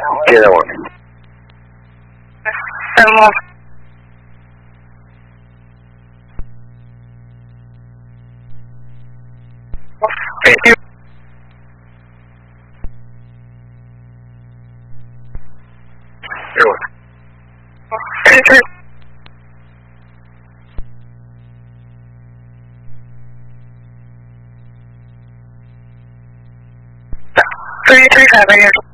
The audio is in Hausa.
接着我。推开的那种。